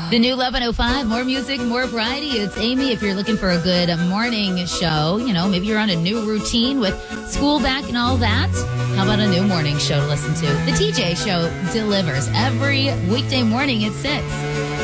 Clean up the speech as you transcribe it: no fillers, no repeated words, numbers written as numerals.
The new 11:05, more music, more variety. It's Amy. If you're looking for a good morning show, maybe you're on a new routine with school back and all that. How about a new morning show to listen to? The TJ Show delivers every weekday morning at 6.